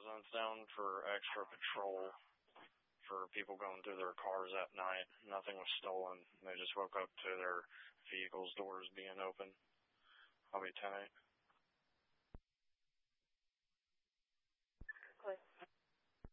presence down for extra patrol for people going through their cars at night. Nothing was stolen. They just woke up to their vehicles' doors being open. I'll be 10-8.